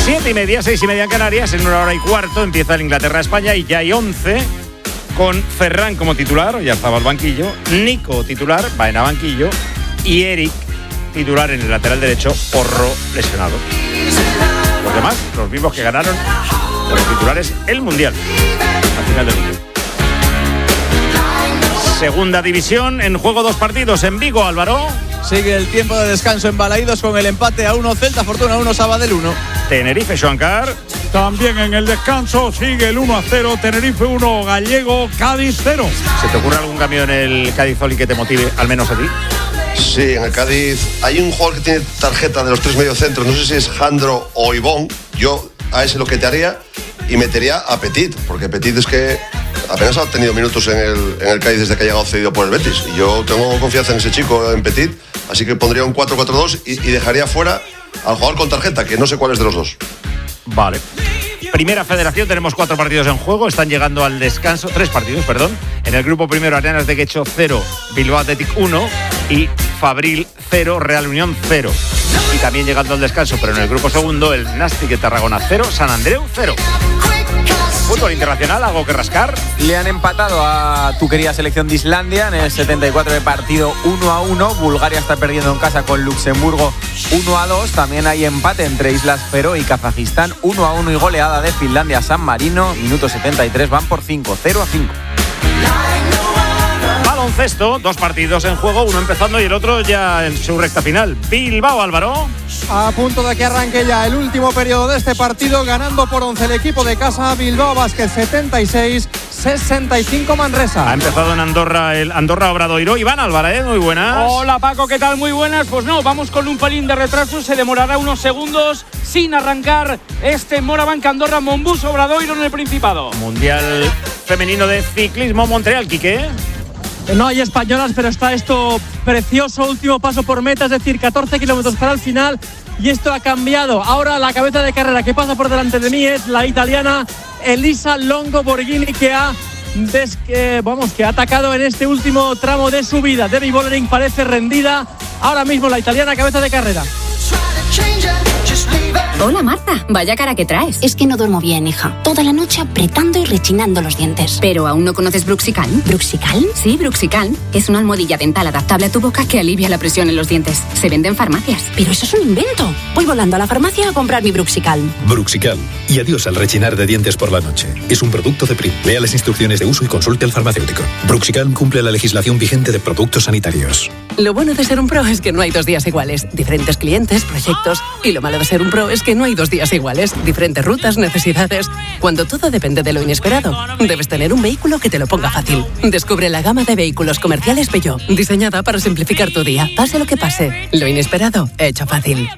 7:30, 6:30 en Canarias, en 1:15 empieza el Inglaterra-España y ya hay 11 con Ferran como titular, ya estaba al banquillo, Nico titular, Baena banquillo y Eric titular en el lateral derecho, Porro lesionado. Los demás, los mismos que ganaron los titulares el Mundial, al final del Mundial. Segunda división, en juego 2 partidos en Vigo, Álvaro. Sigue el tiempo de descanso en Balaídos con el empate a 1, Celta Fortuna 1, Sabadell 1. Tenerife, Joancar. También en el descanso sigue el 1-0, Tenerife 1, Gallego, Cádiz 0. ¿Se te ocurre algún cambio en el Cádiz-Oli que te motive, al menos a ti? Sí, en el Cádiz hay un jugador que tiene tarjeta de los 3 mediocentros, no sé si es Jandro o Ivón. Yo a ese lo que te haría y metería a Petit, porque Petit es que apenas ha tenido minutos en el Cádiz desde que ha llegado cedido por el Betis. Y yo tengo confianza en ese chico, en Petit, así que pondría un 4-4-2 y dejaría fuera al jugador con tarjeta, que no sé cuál es de los dos. Vale. Primera Federación, tenemos 4 partidos en juego, están llegando al descanso, 3 partidos, perdón. En el grupo primero, Arenas de Guecho 0, Bilbao Athletic 1 y Fabril 0, Real Unión 0. Y también llegando al descanso, pero en el grupo segundo, el Nàstic de Tarragona 0, San Andreu 0. Fútbol internacional, ¿algo que rascar? Le han empatado a tu querida selección de Islandia en el 74 de partido 1-1. Bulgaria está perdiendo en casa con Luxemburgo 1-2. También hay empate entre Islas Feroe y Kazajistán 1-1 y goleada de Finlandia San Marino. Minuto 73, van por 5, 0-5. Baloncesto, 2 partidos en juego, uno empezando y el otro ya en su recta final. Bilbao, Álvaro. A punto de que arranque ya el último periodo de este partido, ganando por 11 el equipo de casa, Bilbao Basket 76-65 Manresa. Ha empezado en Andorra el Andorra Obradoiro. Iván Álvarez, muy buenas. Hola Paco, ¿qué tal? Muy buenas. Pues no, vamos con un pelín de retraso, se demorará unos segundos sin arrancar este Morabanc Andorra Monbus Obradoiro en el Principado. Mundial femenino de ciclismo, Montreal, Quique. No hay españolas, pero está esto precioso, último paso por meta, es decir, 14 kilómetros para el final, y esto ha cambiado. Ahora la cabeza de carrera que pasa por delante de mí es la italiana Elisa Longo Borghini, que ha atacado en este último tramo de subida. Debbie Bollering parece rendida. Ahora mismo la italiana cabeza de carrera. Hola Marta, vaya cara que traes. Es que no duermo bien, hija. Toda la noche apretando y rechinando los dientes. ¿Pero aún no conoces Bruxicalm? ¿Bruxicalm? Sí, Bruxicalm. Es una almohadilla dental adaptable a tu boca que alivia la presión en los dientes. Se vende en farmacias. Pero eso es un invento. Voy volando a la farmacia a comprar mi Bruxicalm. Bruxicalm. Y adiós al rechinar de dientes por la noche. Es un producto de Prim. Lea las instrucciones de uso y consulte al farmacéutico. Bruxicalm cumple la legislación vigente de productos sanitarios. Lo bueno de ser un pro es que no hay 2 días iguales. Diferentes clientes, proyectos. Y lo malo de ser un pro es que no hay 2 días iguales. Diferentes rutas, necesidades. Cuando todo depende de lo inesperado, debes tener un vehículo que te lo ponga fácil. Descubre la gama de vehículos comerciales Peugeot, diseñada para simplificar tu día. Pase lo que pase, lo inesperado, hecho fácil.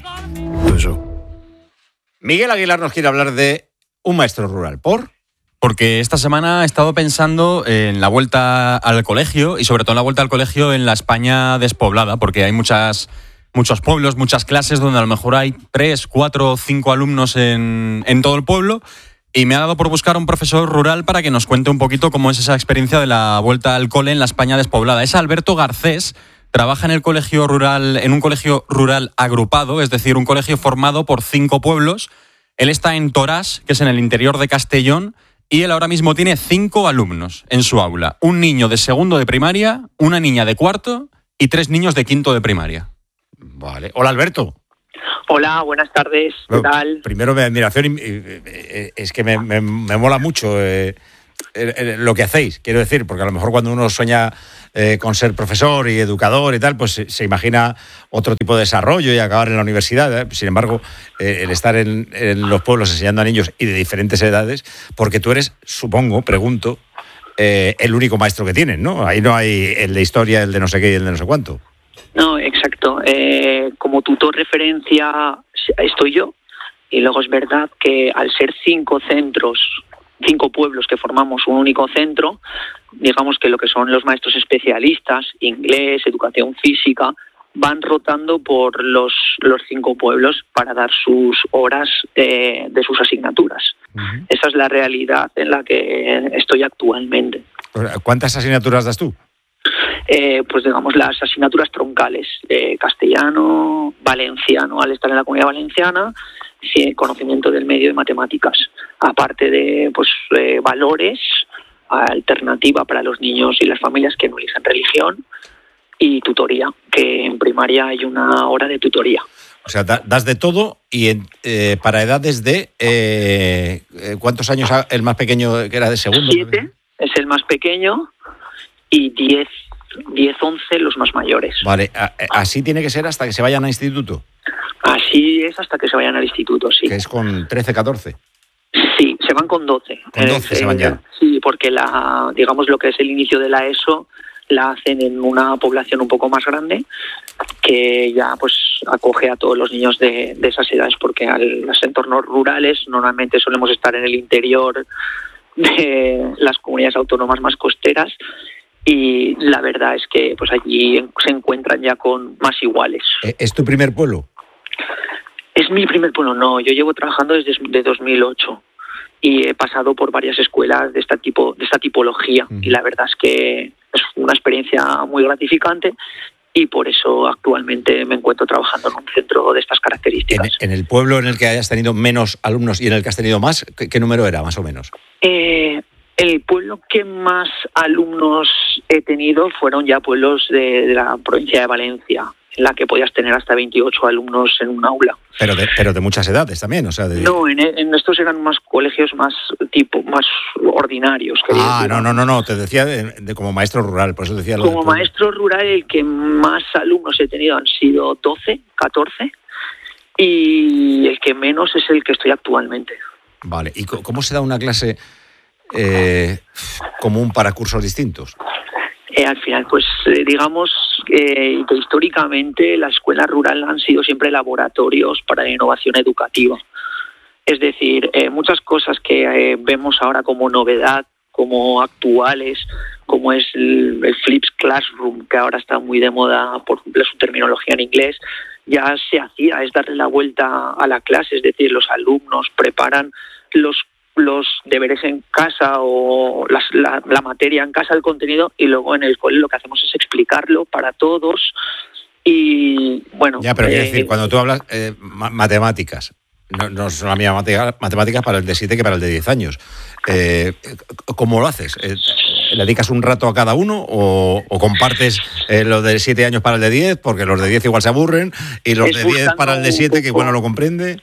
Miguel Aguilar nos quiere hablar de un maestro rural. Porque esta semana he estado pensando en la vuelta al colegio y sobre todo en la vuelta al colegio en la España despoblada, porque hay muchos pueblos, muchas clases donde a lo mejor hay 3, 4, 5 alumnos en todo el pueblo, y me ha dado por buscar un profesor rural para que nos cuente un poquito cómo es esa experiencia de la vuelta al cole en la España despoblada. Es Alberto Garcés, trabaja en un colegio rural agrupado, es decir, un colegio formado por 5 pueblos. Él está en Torás, que es en el interior de Castellón, y él ahora mismo tiene 5 alumnos en su aula. Un niño de 2º de primaria, una niña de 4º y 3 niños de 5º de primaria. Vale. Hola, Alberto. Hola, buenas tardes. ¿Qué tal? Primero, mi admiración, es que me mola mucho lo que hacéis, quiero decir, porque a lo mejor cuando uno sueña con ser profesor y educador y tal, pues se imagina otro tipo de desarrollo y acabar en la universidad. Sin embargo, el estar en los pueblos enseñando a niños y de diferentes edades, porque tú eres, pregunto, el único maestro que tienen, ¿no? Ahí no hay el de historia, el de no sé qué y el de no sé cuánto. No, exacto. Como tutor referencia estoy yo, y luego es verdad que al ser 5 pueblos que formamos un único centro, digamos que lo que son los maestros especialistas, inglés, educación física, van rotando por los 5 pueblos para dar sus horas de sus asignaturas. Uh-huh. Esa es la realidad en la que estoy actualmente. ¿Cuántas asignaturas das tú? Pues digamos las asignaturas troncales, castellano, valenciano al estar en la Comunidad Valenciana, conocimiento del medio y matemáticas, aparte de pues valores, alternativa para los niños y las familias que no eligen religión, y tutoría, que en primaria hay 1 hora de tutoría. O sea, das de todo y para edades de... ¿cuántos años el más pequeño, que era de segundo? 7 es el más pequeño y 10, 11 los más mayores. Vale, ¿así tiene que ser hasta que se vayan a instituto? Así es hasta que se vayan al instituto, sí. Que es con 13, 14. Sí, se van con 12. Con 12 se van ya. Sí, porque digamos lo que es el inicio de la ESO la hacen en una población un poco más grande que ya pues acoge a todos los niños de esas edades, porque los entornos rurales normalmente solemos estar en el interior de las comunidades autónomas más costeras, y la verdad es que pues allí se encuentran ya con más iguales. ¿Es tu primer pueblo? Es mi primer pueblo, no. Yo llevo trabajando desde 2008 y he pasado por varias escuelas de esta tipología, y la verdad es que es una experiencia muy gratificante, y por eso actualmente me encuentro trabajando en un centro de estas características. ¿En el pueblo en el que hayas tenido menos alumnos y en el que has tenido más, qué número era, más o menos? El pueblo que más alumnos he tenido fueron ya pueblos de la provincia de Valencia, en la que podías tener hasta 28 alumnos en un aula. Pero de muchas edades también, o sea... No, en estos eran más colegios más ordinarios. No, te decía de como maestro rural, por eso decía... Como maestro rural el que más alumnos he tenido han sido 12, 14, y el que menos es el que estoy actualmente. Vale, ¿y cómo se da una clase común para cursos distintos? Al final, pues digamos que históricamente la escuela rural han sido siempre laboratorios para la innovación educativa. Es decir, muchas cosas que vemos ahora como novedad, como actuales, como es el Flipped Classroom, que ahora está muy de moda por su terminología en inglés, ya se hacía, es darle la vuelta a la clase, es decir, los alumnos preparan los deberes en casa o la materia en casa, el contenido, y luego en el cole lo que hacemos es explicarlo para todos. Y bueno... Ya, pero quiero decir, cuando tú hablas matemáticas, no son las mismas matemáticas para el de 7 que para el de 10 años. ¿Cómo lo haces? ¿Le dedicas un rato a cada uno o compartes los de 7 años para el de 10, porque los de 10 igual se aburren, y los de 10 para el de 7 que igual no lo comprende?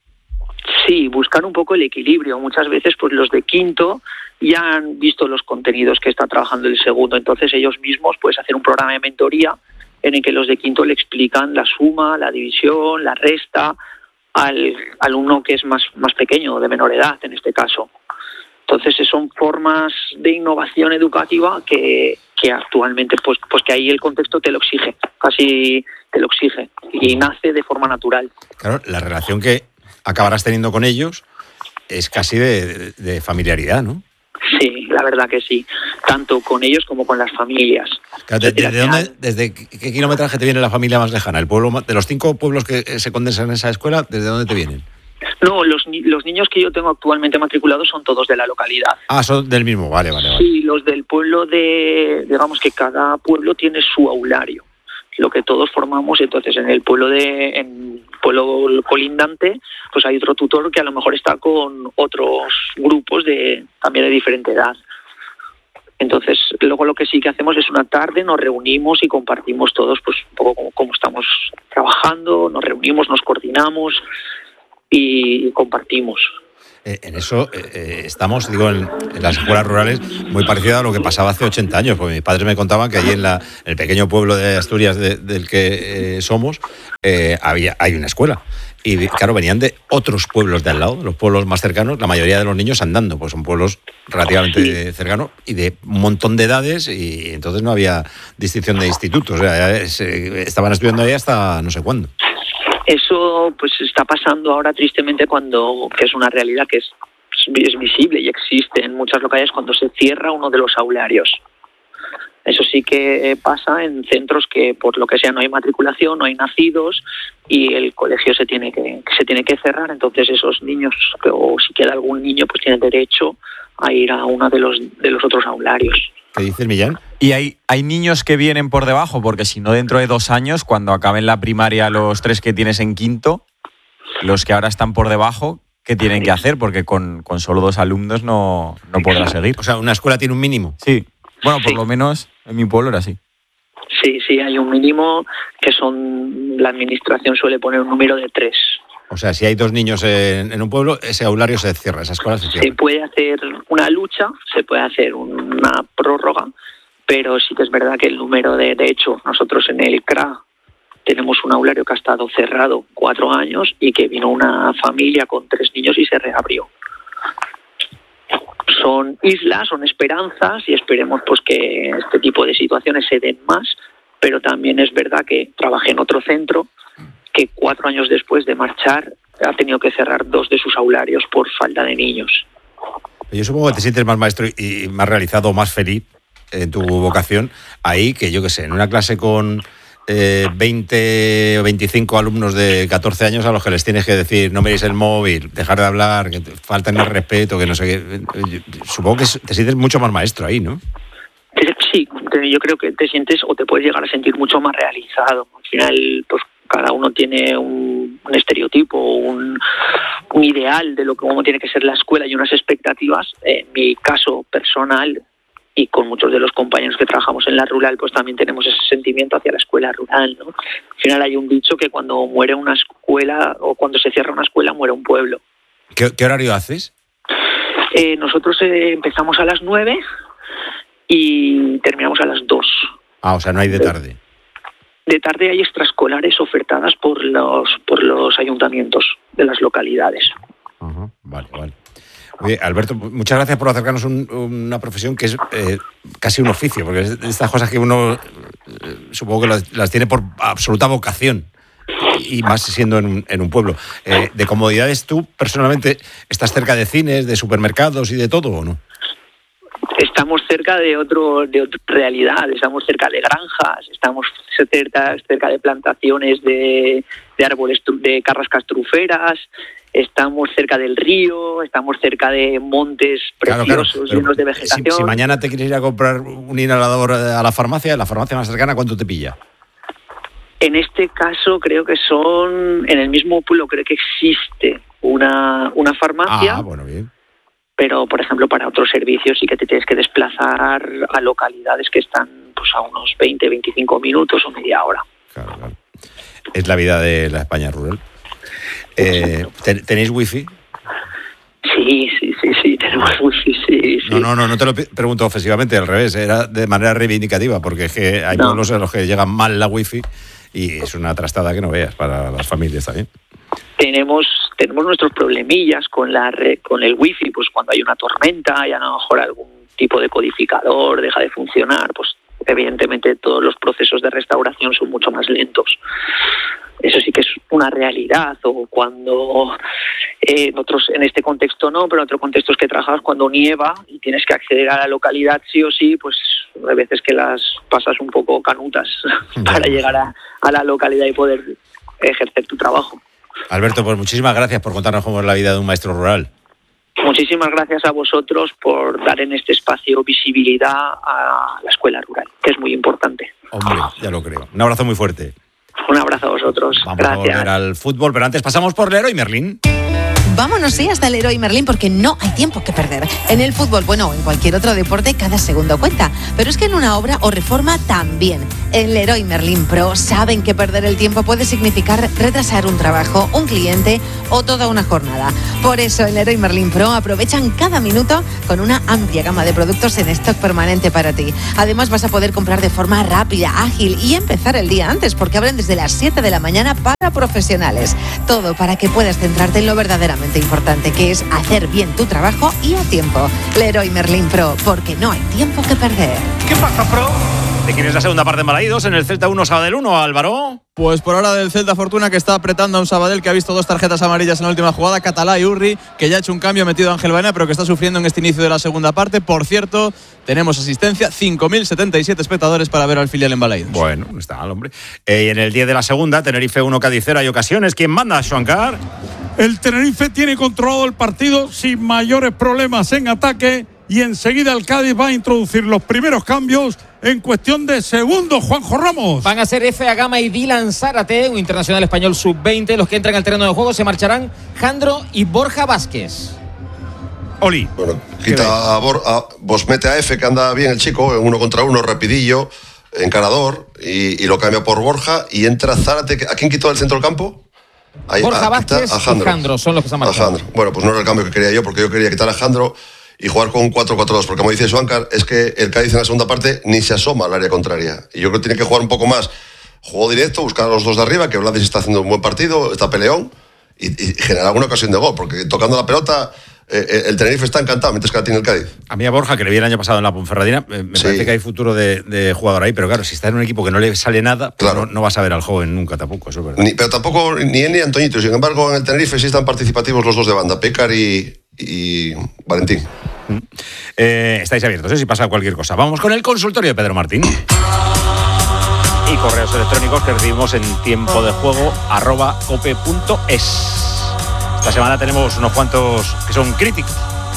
Sí, buscar un poco el equilibrio. Muchas veces pues los de quinto ya han visto los contenidos que está trabajando el segundo, entonces ellos mismos pues hacer un programa de mentoría en el que los de quinto le explican la suma, la división, la resta al alumno que es más pequeño, de menor edad en este caso. Entonces son formas de innovación educativa que actualmente pues que ahí el contexto te lo exige, casi te lo exige, y nace de forma natural. Claro, la relación que acabarás teniendo con ellos es casi de familiaridad, ¿no? Sí, la verdad que sí, tanto con ellos como con las familias. Claro, ¿desde qué kilometraje te viene la familia más lejana? ¿El pueblo de los 5 pueblos que se condensan en esa escuela, desde dónde te vienen? No, los niños que yo tengo actualmente matriculados son todos de la localidad. Ah, son del mismo, vale. Sí, los del pueblo digamos que cada pueblo tiene su aulario, lo que todos formamos. Entonces en el pueblo pueblo colindante pues hay otro tutor que a lo mejor está con otros grupos también de diferente edad. Entonces luego lo que sí que hacemos es una tarde, nos reunimos y compartimos todos pues un poco cómo estamos trabajando, nos reunimos, nos coordinamos y compartimos. En eso estamos, en las escuelas rurales muy parecido a lo que pasaba hace 80 años, porque mis padres me contaban que allí en el pequeño pueblo de Asturias del que somos hay una escuela. Y claro, venían de otros pueblos de al lado, los pueblos más cercanos, la mayoría de los niños andando, pues son pueblos relativamente cercanos y de un montón de edades, y entonces no había distinción de institutos, o sea, estaban estudiando ahí hasta no sé cuándo. Eso pues está pasando ahora tristemente que es una realidad que es visible y existe en muchas localidades, cuando se cierra uno de los aularios. Eso sí que pasa en centros que por lo que sea no hay matriculación, no hay nacidos, y el colegio se tiene que cerrar. Entonces esos niños, o si queda algún niño, pues tienen derecho a ir a uno de los otros aularios. ¿Qué dices, Millán? ¿Y hay niños que vienen por debajo? Porque si no, dentro de 2 años, cuando acaben la primaria los 3 que tienes en quinto, los que ahora están por debajo, ¿qué tienen que hacer? Porque con solo 2 alumnos no podrá seguir. O sea, ¿una escuela tiene un mínimo? Sí. Bueno, por lo menos en mi pueblo era así. Sí, hay un mínimo que la administración suele poner un número de 3. O sea, si hay 2 niños en un pueblo, ese aulario se cierra, esa escuela se cierra. Se puede hacer una lucha, se puede hacer una prórroga, pero sí que es verdad que el número de hecho, nosotros en el CRA tenemos un aulario que ha estado cerrado 4 años y que vino una familia con 3 niños y se reabrió. Son islas, son esperanzas y esperemos pues que este tipo de situaciones se den más, pero también es verdad que trabajé en otro centro que 4 años después de marchar ha tenido que cerrar 2 de sus aularios por falta de niños. Yo supongo que te sientes más maestro y más realizado, más feliz en tu vocación ahí que, yo qué sé, en una clase con 20 o 25 alumnos de 14 años a los que les tienes que decir no miréis el móvil, dejar de hablar, que faltan el respeto, que no sé qué. Supongo que te sientes mucho más maestro ahí, ¿no? Sí, yo creo que te sientes o te puedes llegar a sentir mucho más realizado. Al final, pues cada uno tiene un estereotipo, un ideal de cómo tiene que ser la escuela y unas expectativas. En mi caso personal, y con muchos de los compañeros que trabajamos en la rural, pues también tenemos ese sentimiento hacia la escuela rural, ¿no? Al final hay un dicho que cuando muere una escuela o cuando se cierra una escuela, muere un pueblo. ¿Qué horario haces? Nosotros empezamos a las 9 y terminamos a las 2. Ah, o sea, no hay de tarde. De tarde hay extraescolares ofertadas por los ayuntamientos de las localidades. Ajá, vale. Oye, Alberto, muchas gracias por acercarnos una profesión que es casi un oficio, porque es de estas cosas que uno supongo que las tiene por absoluta vocación, y más siendo en un pueblo. ¿De comodidades tú, personalmente, estás cerca de cines, de supermercados y de todo, o no? Estamos cerca de otra realidad, estamos cerca de granjas, estamos cerca de plantaciones de árboles, de carrascas truferas, estamos cerca del río, estamos cerca de montes preciosos, claro, llenos de vegetación. Si mañana te quieres ir a comprar un inhalador a la farmacia más cercana, ¿cuánto te pilla? En este caso creo que en el mismo pueblo creo que existe una farmacia. Ah, bueno, bien. Pero, por ejemplo, para otros servicios sí que te tienes que desplazar a localidades que están pues a unos 20, 25 minutos o media hora. Claro. Es la vida de la España rural. ¿Tenéis wifi? Sí, tenemos wifi, sí. No te lo pregunto ofensivamente, al revés, era de manera reivindicativa, porque es que hay pueblos en los que llega mal la wifi y es una trastada que no veas para las familias también. Tenemos nuestros problemillas con el wifi, pues cuando hay una tormenta y a lo mejor algún tipo de codificador deja de funcionar, pues evidentemente todos los procesos de restauración son mucho más lentos. Eso sí que es una realidad. O cuando en este contexto no, pero en otro contexto es que trabajas cuando nieva y tienes que acceder a la localidad sí o sí, pues hay veces que las pasas un poco canutas para llegar a la localidad y poder ejercer tu trabajo. Alberto, pues muchísimas gracias por contarnos cómo es la vida de un maestro rural. Muchísimas gracias a vosotros por dar en este espacio visibilidad a la escuela rural, que es muy importante. Hombre, ya lo creo. Un abrazo muy fuerte. Un abrazo a vosotros. Vamos gracias. a volver al fútbol, pero antes pasamos por Leroy Merlin. Vámonos, sí, hasta Leroy Merlin, porque no hay tiempo que perder. En el fútbol, bueno, o en cualquier otro deporte, cada segundo cuenta. Pero es que en una obra o reforma también. En Leroy Merlin Pro saben que perder el tiempo puede significar retrasar un trabajo, un cliente o toda una jornada. Por eso en Leroy Merlin Pro aprovechan cada minuto con una amplia gama de productos en stock permanente para ti. Además vas a poder comprar de forma rápida, ágil y empezar el día antes, porque abren desde las 7 de la mañana para profesionales. Todo para que puedas centrarte en lo verdaderamente importante, que es hacer bien tu trabajo y a tiempo. Leroy Merlin Pro, porque no hay tiempo que perder. ¿Qué pasa, Pro? ¿De quién es la segunda parte en Balaídos? En el Celta 1, Sabadell 1, Álvaro. Pues por ahora del Celta Fortuna, que está apretando a un Sabadell que ha visto 2 tarjetas amarillas en la última jugada, Catalá y Urri, que ya ha hecho un cambio, ha metido a Ángel Baena, pero que está sufriendo en este inicio de la segunda parte. Por cierto, tenemos asistencia, 5.077 espectadores para ver al filial en Balaídos. Bueno, no está mal, hombre. Y en el 10 de la segunda, Tenerife 1, Cádiz 0, hay ocasiones. ¿Quién manda, Xuancar? El Tenerife tiene controlado el partido sin mayores problemas en ataque y enseguida el Cádiz va a introducir los primeros cambios en cuestión de segundos, Juanjo Ramos. Van a ser Efe Agama y Dylan Zárate, un internacional español sub-20. Los que entran al terreno de juego se marcharán Jandro y Borja Vázquez. Oli. Bueno, quita vos mete a Efe, que anda bien el chico, en 1 contra 1, rapidillo, encarador, y lo cambia por Borja, y entra Zárate. ¿A quién quitó del centro del campo? Borja Vázquez y Jandro son los que se han marchado. Bueno, pues no era el cambio que quería yo, porque yo quería quitar a Jandro y jugar con un 4-4-2, porque como dice Suáncar, es que el Cádiz en la segunda parte ni se asoma al área contraria, y yo creo que tiene que jugar un poco más juego directo, buscar a los dos de arriba, que Vladic está haciendo un buen partido, está peleón, y generar alguna ocasión de gol, porque tocando la pelota el Tenerife está encantado, mientras que la tiene el Cádiz. A mí a Borja, que le vi el año pasado en la Ponferradina, me parece que hay futuro de jugador ahí, pero claro, si está en un equipo que no le sale nada, claro, no vas a ver al joven nunca tampoco, eso es verdad. Pero tampoco ni él ni Antoñito. Sin embargo, en el Tenerife sí están participativos los dos de banda, Pécar y Valentín. Estáis abiertos, si pasa cualquier cosa. Vamos con el consultorio de Pedro Martín. Y correos electrónicos que recibimos en tiempodejuego@cope.es. Esta semana tenemos unos cuantos que son críticos.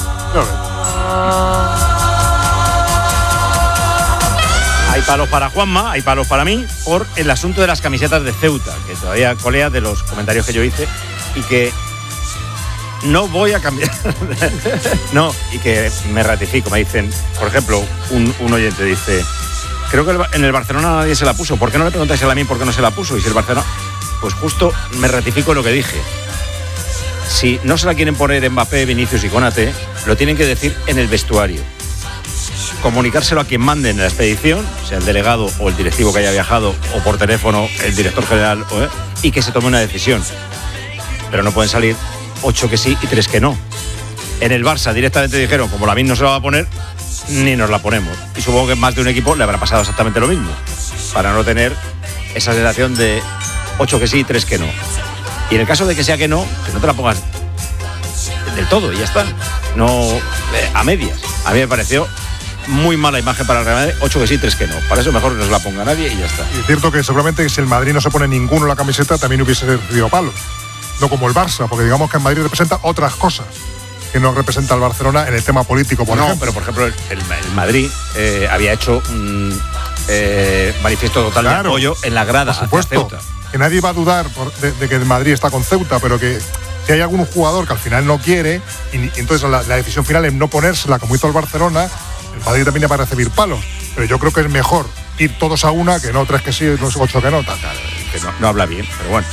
Hay palos para Juanma, hay palos para mí, por el asunto de las camisetas de Ceuta, que todavía colea de los comentarios que yo hice y que no voy a cambiar. No, y que me ratifico. Me dicen, por ejemplo, un oyente dice: creo que en el Barcelona nadie se la puso. ¿Por qué no le preguntáis a mí por qué no se la puso? Y si el Barcelona... Pues justo me ratifico lo que dije. Si no se la quieren poner Mbappé, Vinicius y Konaté, lo tienen que decir en el vestuario. Comunicárselo a quien mande en la expedición, sea el delegado o el directivo que haya viajado, o por teléfono el director general, y que se tome una decisión. Pero no pueden salir 8 que sí y 3 que no. En el Barça directamente dijeron, como Lamine no se la va a poner, ni nos la ponemos. Y supongo que más de un equipo le habrá pasado exactamente lo mismo, para no tener esa sensación de 8 que sí y 3 que no. Y en el caso de que sea que no te la pongas del todo y ya está. No a medias. A mí me pareció muy mala imagen para el Real Madrid, 8 que sí, 3 que no. Para eso mejor no se la ponga nadie y ya está. Y es cierto que seguramente si el Madrid no se pone ninguno en la camiseta también hubiese recibido palos. No como el Barça, porque digamos que el Madrid representa otras cosas que no representa el Barcelona en el tema político, por ejemplo. Pero por ejemplo el Madrid había hecho un manifiesto total de apoyo en la grada. Por supuesto, que nadie va a dudar de que el Madrid está con Ceuta, pero que si hay algún jugador que al final no quiere, y entonces la decisión final es no ponérsela como hizo el Barcelona, el Madrid también va a recibir palos. Pero yo creo que es mejor ir todos a una que no 3 que sí, 8 que no. Que no habla bien, pero bueno.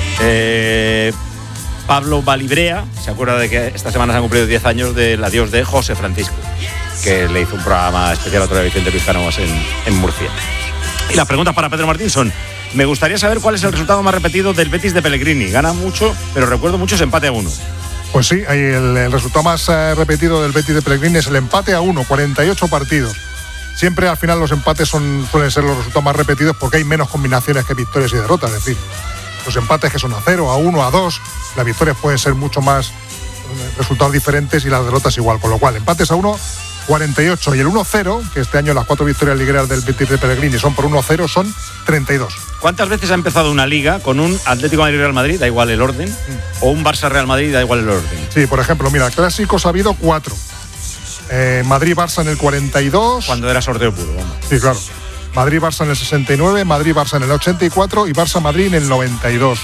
Pablo Balibrea se acuerda de que esta semana se han cumplido 10 años del adiós de José Francisco, que le hizo un programa especial a otro de Vicente Luis Cánovas en Murcia. Y las preguntas para Pedro Martín son: me gustaría saber cuál es el resultado más repetido del Betis de Pellegrini. Gana mucho, pero recuerdo mucho ese empate a 1. Pues sí, el resultado más repetido del Betis de Pellegrini es el empate a 1, 48 partidos. Siempre al final los empates suelen ser los resultados más repetidos porque hay menos combinaciones que victorias y derrotas. Es decir, los empates que son a 0, a 1, a 2, las victorias pueden ser mucho más resultados diferentes y las derrotas igual. Con lo cual, empates a 1, 48. Y el 1-0, que este año las 4 victorias ligueras del Betis de Pellegrini son por 1-0, son 32. ¿Cuántas veces ha empezado una liga con un Atlético de Madrid-Real Madrid, da igual el orden, o un Barça-Real Madrid, da igual el orden? Sí, por ejemplo, mira, clásicos ha habido 4. Madrid-Barça en el 42. Cuando era sorteo puro, vamos. Sí, claro. Madrid-Barça en el 69, Madrid-Barça en el 84 y Barça-Madrid en el 92.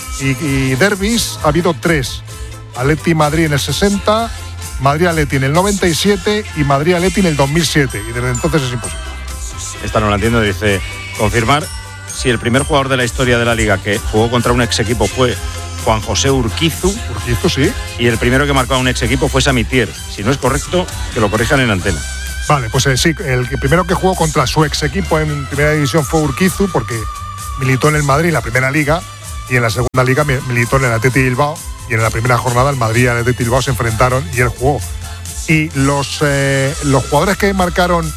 Y derbis ha habido 3. Atleti-Madrid en el 60, Madrid-Atleti en el 97 y Madrid-Atleti en el 2007. Y desde entonces es imposible. Esta no la entiendo, dice: confirmar si el primer jugador de la historia de la Liga que jugó contra un ex equipo fue Juan José Urquizu. Urquizu, sí. Y el primero que marcó a un ex equipo fue Samitier. Si no es correcto, que lo corrijan en antena. Vale, pues sí, el primero que jugó contra su ex equipo en primera división fue Urquizu, porque militó en el Madrid en la primera liga y en la segunda liga militó en el Athletic Bilbao, y en la primera jornada el Madrid y el Athletic Bilbao se enfrentaron y él jugó. Y los jugadores que marcaron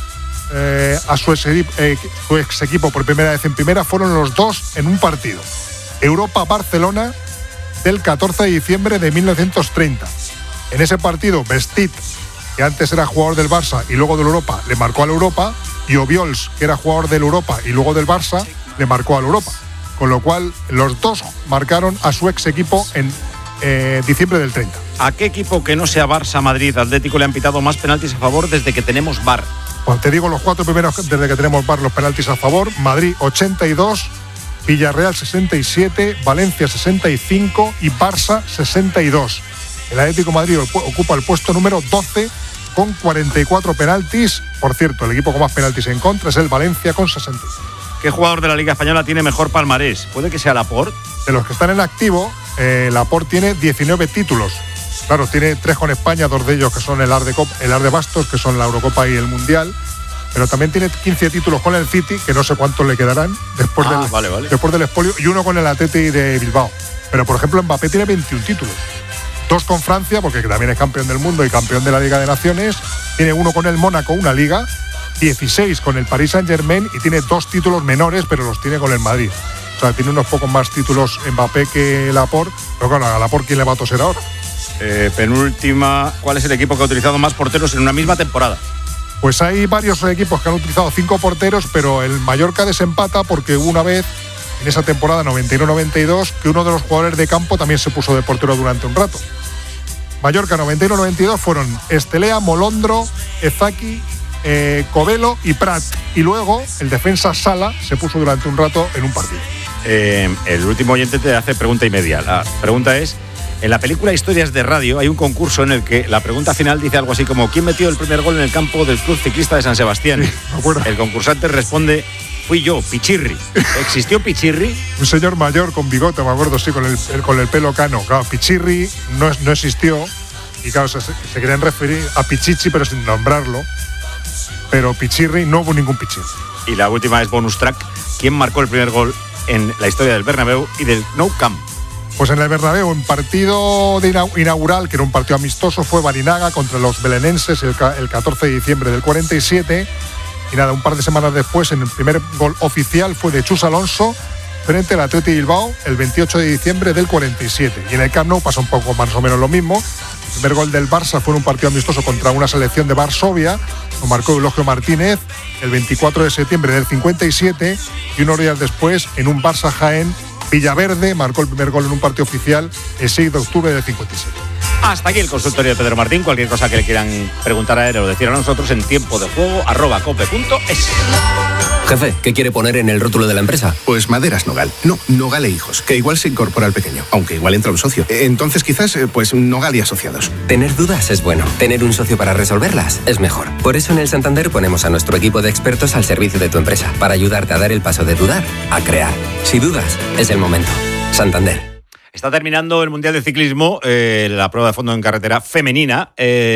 a su ex equipo por primera vez en primera fueron los dos en un partido. Europa-Barcelona del 14 de diciembre de 1930. En ese partido, Vestit, que antes era jugador del Barça y luego del Europa, le marcó al Europa, y Obiols, que era jugador del Europa y luego del Barça, le marcó al Europa. Con lo cual, los dos marcaron a su ex equipo en diciembre del 30. ¿A qué equipo que no sea Barça, Madrid, Atlético le han pitado más penaltis a favor desde que tenemos VAR? Bueno, te digo los 4 primeros desde que tenemos VAR, los penaltis a favor. Madrid 82, Villarreal 67, Valencia 65 y Barça 62. El Atlético de Madrid ocupa el puesto número 12 con 44 penaltis. Por cierto, el equipo con más penaltis en contra es el Valencia con 60. ¿Qué jugador de la Liga Española tiene mejor palmarés? ¿Puede que sea Laporte? De los que están en activo, Laporte tiene 19 títulos. Claro, tiene 3 con España, 2 de ellos que son el Ar de Bastos, que son la Eurocopa y el Mundial. Pero también tiene 15 títulos con el City, que no sé cuántos le quedarán después del expolio, y 1 con el Atleti de Bilbao. Pero, por ejemplo, Mbappé tiene 21 títulos. 2 con Francia, porque también es campeón del mundo y campeón de la Liga de Naciones. Tiene 1 con el Mónaco, una liga. 16 con el Paris Saint-Germain y tiene 2 títulos menores, pero los tiene con el Madrid. O sea, tiene unos pocos más títulos Mbappé que Laporte. Pero claro, a Laporte, ¿quién le va a toser ahora? Penúltima, ¿cuál es el equipo que ha utilizado más porteros en una misma temporada? Pues hay varios equipos que han utilizado 5 porteros, pero el Mallorca desempata porque hubo una vez, en esa temporada 91-92, que uno de los jugadores de campo también se puso de portero durante un rato. Mallorca 91-92 fueron Estelea, Molondro, Ezaki, Covelo y Prat. Y luego el defensa Sala se puso durante un rato en un partido. El último oyente te hace pregunta y media. La pregunta es: en la película Historias de Radio hay un concurso en el que la pregunta final dice algo así como ¿quién metió el primer gol en el campo del Club Ciclista de San Sebastián? Sí, me acuerdo. El concursante responde: fui yo, Pichirri. ¿Existió Pichirri? Un señor mayor con bigote, me acuerdo, sí, con el pelo cano. Claro, Pichirri no existió y claro, se querían referir a Pichichi pero sin nombrarlo. Pero Pichirri, no hubo ningún Pichirri. Y la última es bonus track. ¿Quién marcó el primer gol en la historia del Bernabéu y del Nou Camp? Pues en el Bernabéu, en partido inaugural, que era un partido amistoso, fue Barinaga contra los belenenses el 14 de diciembre del 47. Y nada, un par de semanas después, en el primer gol oficial fue de Chus Alonso frente al Atleti Bilbao el 28 de diciembre del 47. Y en el Camp Nou pasa un poco más o menos lo mismo. El primer gol del Barça fue en un partido amistoso contra una selección de Varsovia. Lo marcó Eulogio Martínez el 24 de septiembre del 57. Y unos días después, en un Barça Jaén, Villaverde marcó el primer gol en un partido oficial el 6 de octubre del 57. Hasta aquí el consultorio de Pedro Martín. Cualquier cosa que le quieran preguntar a él o decir a nosotros en tiempodejuego@cope.es. Jefe, ¿qué quiere poner en el rótulo de la empresa? Pues Maderas Nogal. No, Nogal e Hijos, que igual se incorpora al pequeño, aunque igual entra un socio. Entonces quizás, pues Nogal y Asociados. Tener dudas es bueno. Tener un socio para resolverlas es mejor. Por eso en el Santander ponemos a nuestro equipo de expertos al servicio de tu empresa, para ayudarte a dar el paso de dudar a crear. Si dudas, es el momento. Santander. Está terminando el Mundial de Ciclismo, la prueba de fondo en carretera femenina,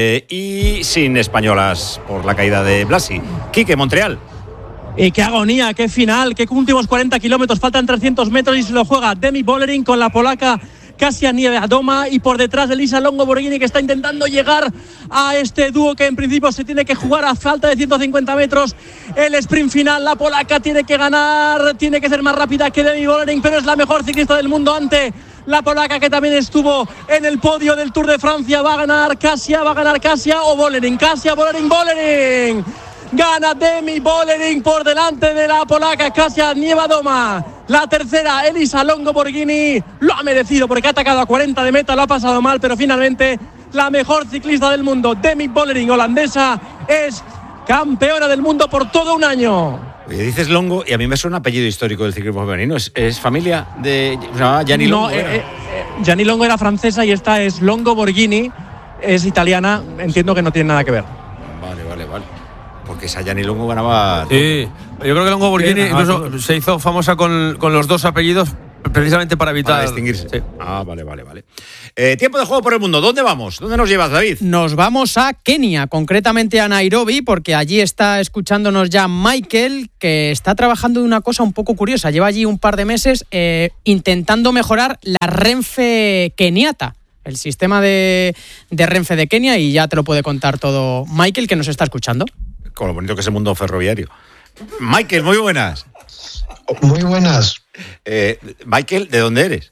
y sin españolas por la caída de Blasi. Quique, Montreal. Y qué agonía, qué final, qué últimos 40 kilómetros, faltan 300 metros y se lo juega Demi Vollering con la polaca Kasia Niewiadoma y por detrás Elisa Longo Borghini, que está intentando llegar a este dúo que en principio se tiene que jugar a falta de 150 metros. El sprint final, la polaca tiene que ganar, tiene que ser más rápida que Demi Vollering, pero es la mejor ciclista del mundo ante la polaca, que también estuvo en el podio del Tour de Francia. Va a ganar Kasia o Vollering. Kasia, Vollering. Gana Demi Vollering por delante de la polaca Kasia Niewiadoma. La tercera, Elisa Longo Borghini, lo ha merecido porque ha atacado a 40 de meta, lo ha pasado mal, pero finalmente la mejor ciclista del mundo, Demi Vollering, holandesa, es campeona del mundo por todo un año. Oye, dices Longo y a mí me suena un apellido histórico del ciclismo femenino. ¿Es familia de Gianni Longo? No, Gianni Longo era francesa y esta es Longo Borghini, es italiana, entiendo que no tiene nada que ver. Vale. Porque esa Gianni Longo ganaba... Sí, yo creo que Longo Borghini incluso se hizo famosa con los dos apellidos precisamente para evitar... Para distinguirse. Sí. Vale. Tiempo de juego por el mundo. ¿Dónde vamos? ¿Dónde nos llevas, David? Nos vamos a Kenia, concretamente a Nairobi, porque allí está escuchándonos ya Michael, que está trabajando en una cosa un poco curiosa. Lleva allí un par de meses intentando mejorar la Renfe keniata, el sistema de Renfe de Kenia, y ya te lo puede contar todo Michael, que nos está escuchando. Con lo bonito que es el mundo ferroviario. Michael, muy buenas. Muy buenas. Michael, ¿de dónde eres?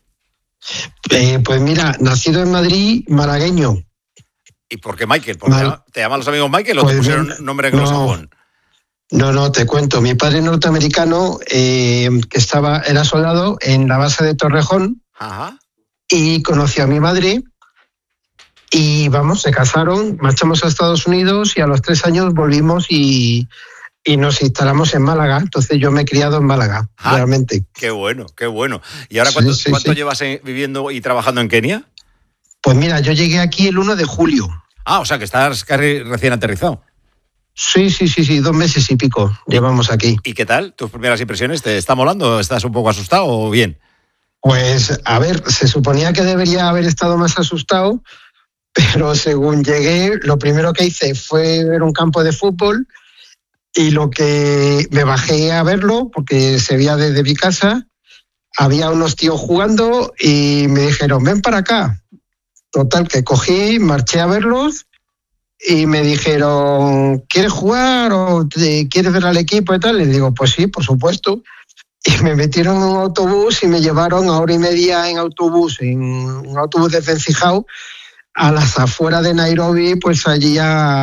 Pues mira, nacido en Madrid, malagueño. ¿Y por qué Michael? ¿Te llaman los amigos Michael o te pusieron nombre anglosajón? No, te cuento. Mi padre norteamericano, que era soldado en la base de Torrejón. Ajá. Y conoció a mi madre Y vamos, se casaron, marchamos a Estados Unidos y a los 3 años volvimos y nos instalamos en Málaga. Entonces yo me he criado en Málaga, realmente. Qué bueno, qué bueno. ¿Y ahora cuánto llevas viviendo y trabajando en Kenia? Pues mira, yo llegué aquí el 1 de julio. Ah, o sea que estás casi recién aterrizado. Sí, 2 meses y pico llevamos aquí. ¿Y qué tal? ¿Tus primeras impresiones? ¿Te está molando? ¿Estás un poco asustado o bien? Pues, a ver, se suponía que debería haber estado más asustado, pero según llegué, lo primero que hice fue ver un campo de fútbol y lo que me bajé a verlo, porque se veía desde mi casa, había unos tíos jugando y me dijeron, ven para acá. Total, que cogí, marché a verlos y me dijeron, ¿quieres jugar o quieres ver al equipo y tal? Les digo, pues sí, por supuesto. Y me metieron en un autobús y me llevaron a 1:30 en autobús, en un autobús de Vencijao, a las afueras de Nairobi, pues allí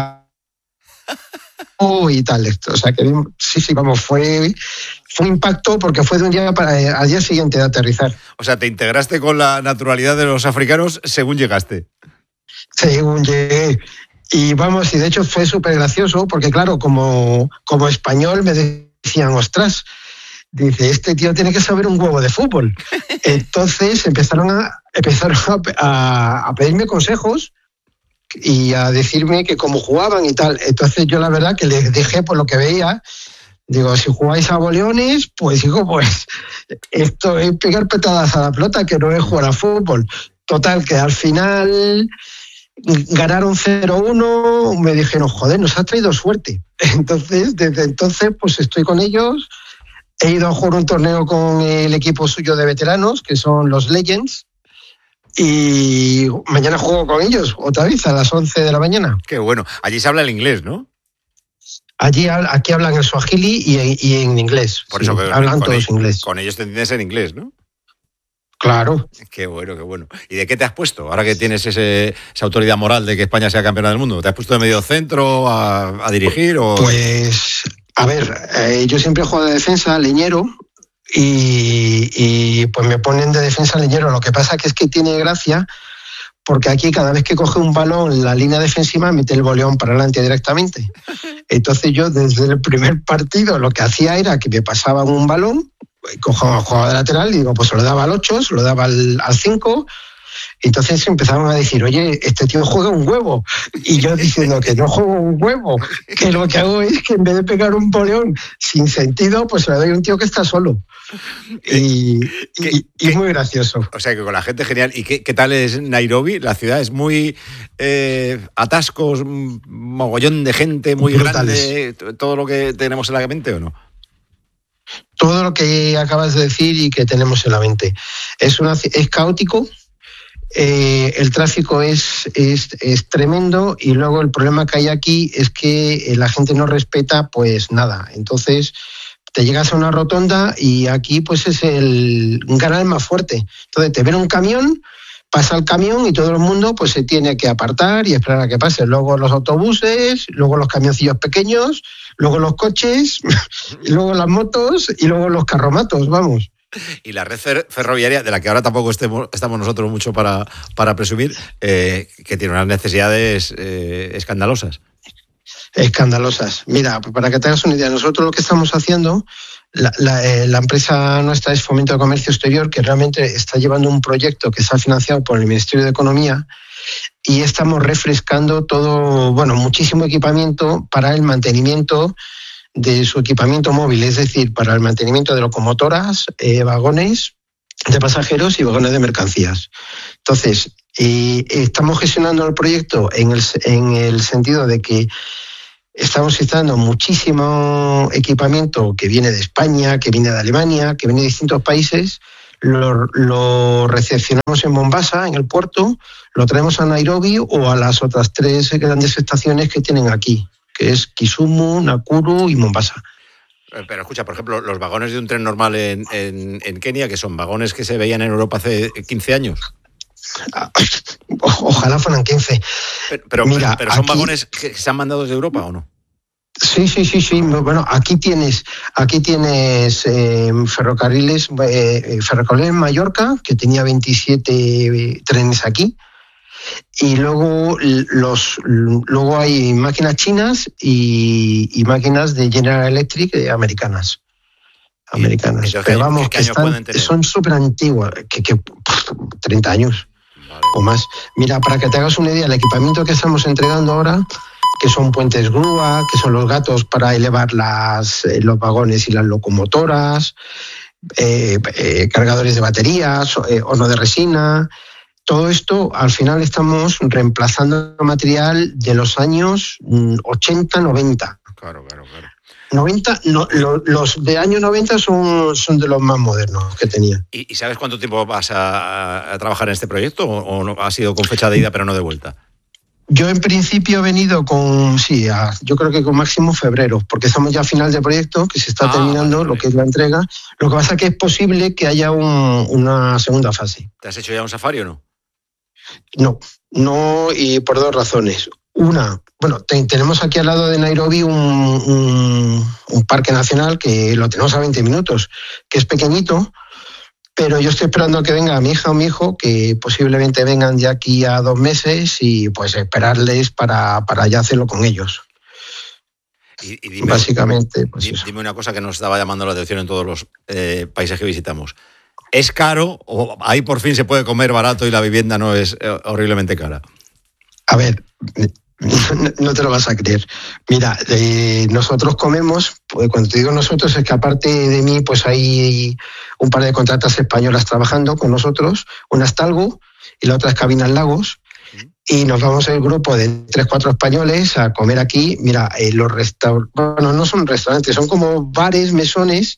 y tal. O sea que sí, vamos, fue un impacto porque fue de un día al día siguiente de aterrizar. O sea, te integraste con la naturalidad de los africanos según llegaste. Según llegué. Y vamos, y de hecho fue súper gracioso porque claro, como español me decían, ostras, dice, este tío tiene que saber un huevo de fútbol. Entonces empezaron a pedirme consejos y a decirme que cómo jugaban y tal. Entonces yo la verdad que les dije por lo que veía, digo, si jugáis a boleones, pues digo, pues esto es pegar petadas a la pelota, que no es jugar a fútbol. Total, que al final ganaron 0-1, me dijeron, joder, nos ha traído suerte. Entonces, desde entonces, pues estoy con ellos. He ido a jugar un torneo con el equipo suyo de veteranos, que son los Legends, y mañana juego con ellos, otra vez, a las 11 de la mañana. Qué bueno. Allí se habla el inglés, ¿no? Aquí hablan el swahili y en inglés. Por eso que hablan todos inglés. Con ellos te entiendes en inglés, ¿no? Claro. Qué bueno, qué bueno. ¿Y de qué te has puesto? Ahora que tienes esa autoridad moral de que España sea campeona del mundo, ¿te has puesto de medio centro a dirigir? O... Pues, a ver, yo siempre he jugado de defensa, leñero, y pues me ponen de defensa leñero. Lo que pasa que es que tiene gracia porque aquí cada vez que coge un balón la línea defensiva mete el boleón para adelante directamente. Entonces yo desde el primer partido lo que hacía era que me pasaban un balón, jugaba de lateral y digo, pues se lo daba al 8, se lo daba al 5. Entonces empezaron a decir, oye, este tío juega un huevo. Y yo diciendo que no juego un huevo, que lo que hago es que en vez de pegar un boleón sin sentido, pues se le doy a un tío que está solo. Y muy gracioso. O sea, que con la gente genial. ¿Y qué tal es Nairobi? La ciudad es muy atascos, mogollón de gente, muy brutales. Grande, todo lo que tenemos en la mente, ¿o no? Todo lo que acabas de decir y que tenemos en la mente. Es caótico. El tráfico es tremendo y luego el problema que hay aquí es que la gente no respeta pues nada. Entonces te llegas a una rotonda y aquí pues es un canal más fuerte. Entonces te ven un camión, pasa el camión y todo el mundo pues se tiene que apartar y esperar a que pase. Luego los autobuses, luego los camioncillos pequeños, luego los coches, y luego las motos y luego los carromatos, vamos. Y la red ferroviaria, de la que ahora tampoco estamos nosotros mucho para presumir, que tiene unas necesidades escandalosas. Escandalosas. Mira, para que te hagas una idea, nosotros lo que estamos haciendo, la empresa nuestra es Fomento de Comercio Exterior, que realmente está llevando un proyecto que está financiado por el Ministerio de Economía y estamos refrescando todo, muchísimo equipamiento para el mantenimiento de su equipamiento móvil, es decir, para el mantenimiento de locomotoras, vagones de pasajeros y vagones de mercancías. Entonces, estamos gestionando el proyecto en el sentido de que estamos instalando muchísimo equipamiento que viene de España, que viene de Alemania, que viene de distintos países, lo recepcionamos en Mombasa, en el puerto, lo traemos a Nairobi o a las otras 3 grandes estaciones que tienen aquí, que es Kisumu, Nakuru y Mombasa. Pero escucha, por ejemplo, los vagones de un tren normal en Kenia, que son vagones que se veían en Europa hace 15 años. Ojalá fueran 15. Pero son aquí, vagones que se han mandado desde Europa, ¿o no? Sí. Bueno, aquí tienes ferrocarriles Mallorca, que tenía 27 trenes aquí. Y luego luego hay máquinas chinas y máquinas de General Electric americanas. Pero vamos, ¿qué años pueden tener? Son súper antiguas, que 30 años o más. Mira, para que te hagas una idea, el equipamiento que estamos entregando ahora, que son puentes grúa, que son los gatos para elevar los vagones y las locomotoras, cargadores de baterías, horno de resina. Todo esto, al final estamos reemplazando material de los años 80, 90. Claro. 90, no, los de año 90 son de los más modernos que tenía. ¿Y sabes cuánto tiempo vas a trabajar en este proyecto o no, ha sido con fecha de ida pero no de vuelta? Yo en principio he venido yo creo que con máximo febrero, porque estamos ya a final de proyecto, que se está terminando vale. Lo que es la entrega. Lo que pasa es que es posible que haya una segunda fase. ¿Te has hecho ya un safari o no? No, y por dos razones. Una, bueno, tenemos aquí al lado de Nairobi un parque nacional que lo tenemos a 20 minutos, que es pequeñito, pero yo estoy esperando a que venga mi hija o mi hijo, que posiblemente vengan de aquí a 2 meses y pues esperarles para ya hacerlo con ellos. Y dime, básicamente, dime una cosa que nos estaba llamando la atención en todos los países que visitamos. ¿Es caro o ahí por fin se puede comer barato y la vivienda no es horriblemente cara? A ver, no te lo vas a creer. Mira, nosotros comemos, pues cuando te digo nosotros es que aparte de mí, pues hay un par de contratas españolas trabajando con nosotros, una es Talgo y la otra es Cabinas Lagos, y nos vamos el grupo de 3-4 españoles a comer aquí. Mira, los restaurantes, bueno, no son restaurantes, son como bares, mesones,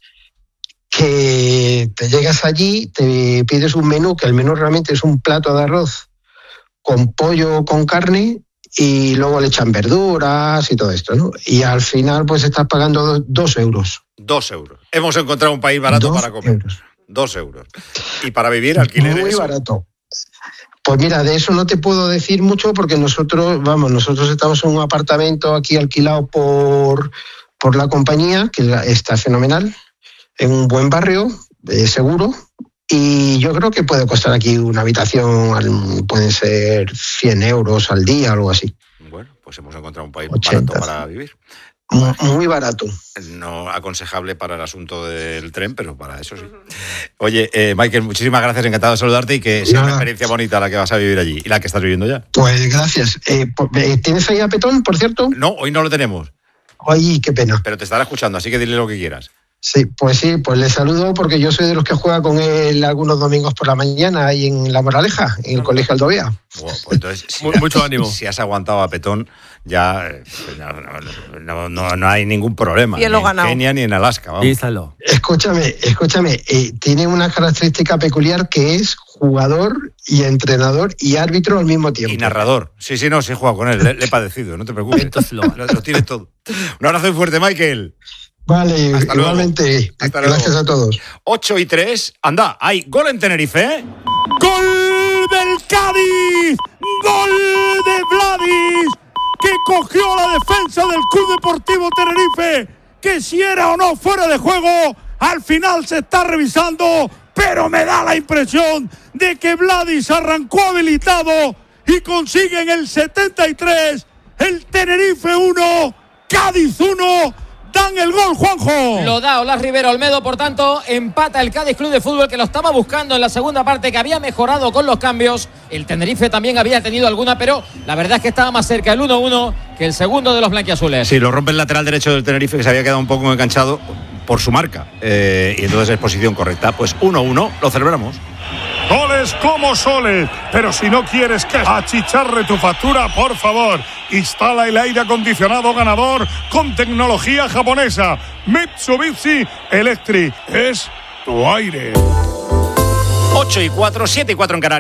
que te llegas allí, te pides un menú, que el menú realmente es un plato de arroz con pollo, con carne, y luego le echan verduras y todo esto, ¿no? Y al final pues estás pagando 2 euros. 2 euros. Hemos encontrado un país barato para comer. 2 euros. ¿Y para vivir alquileres? Muy barato. Pues mira, de eso no te puedo decir mucho porque nosotros estamos en un apartamento aquí alquilado por la compañía, que está fenomenal, en un buen barrio, seguro. Y yo creo que puede costar aquí una habitación, pueden ser 100 euros al día, algo así. Bueno, pues hemos encontrado un país barato para vivir. Muy barato. No aconsejable para el asunto del tren, pero para eso sí. Oye, Michael, muchísimas gracias, encantado de saludarte y que sea una experiencia bonita la que vas a vivir allí y la que estás viviendo ya. Pues gracias. ¿Tienes ahí a Petón, por cierto? No, hoy no lo tenemos. Ay, qué pena. Pero te estará escuchando, así que dile lo que quieras. Sí, pues le saludo porque yo soy de los que juega con él algunos domingos por la mañana ahí en La Moraleja, en el Colegio Aldovea. Bueno, pues entonces, mucho ánimo. Si has aguantado a Petón, ya no hay ningún problema. Y él lo ni en Kenia ni en Alaska. Vamos. Escúchame, tiene una característica peculiar que es jugador y entrenador y árbitro al mismo tiempo. Y narrador. Sí, he jugado con él, le he padecido, no te preocupes. Lo tiene todo. Un abrazo muy fuerte, Michael. Vale, hasta igualmente. Hasta gracias luego. A todos. 8-3. Anda, hay gol en Tenerife. ¡Gol del Cádiz! ¡Gol de Vladis! Que cogió la defensa del Club Deportivo Tenerife. Que si era o no fuera de juego, al final se está revisando. Pero me da la impresión de que Vladis arrancó habilitado y consigue en el 73 el Tenerife 1, Cádiz 1. Dan el gol, Juanjo. Lo da Olas Rivero Olmedo, por tanto, empata el Cádiz Club de Fútbol, que lo estaba buscando en la segunda parte, que había mejorado con los cambios. El Tenerife también había tenido alguna, pero la verdad es que estaba más cerca el 1-1 que el segundo de los blanquiazules. Sí, lo rompe el lateral derecho del Tenerife, que se había quedado un poco enganchado por su marca. Y entonces es posición correcta. Pues 1-1, lo celebramos. Goles como soles, pero si no quieres que achicharre tu factura, por favor, instala el aire acondicionado ganador con tecnología japonesa. Mitsubishi Electric es tu aire. 8-4, 7-4 en Canarias.